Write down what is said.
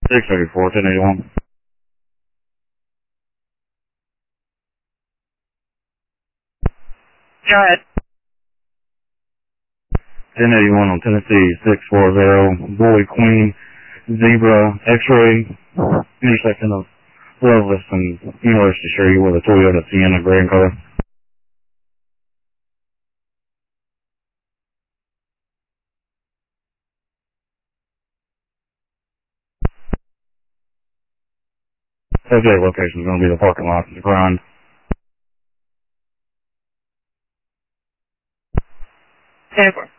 634, 1081. Go ahead. 1081 on Tennessee 640, Boy Queen, Zebra, X-Ray, intersection of Loveless and University Street with a Toyota Sienna gray in color. Subject location is going to be the parking lot in the grind. Jennifer.